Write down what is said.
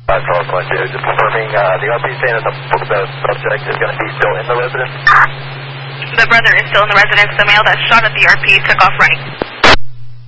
Charles 1-2, just confirming the RP saying that the subject is going to be still in the residence. The brother is still in the residence. The male that shot at the RP took off running.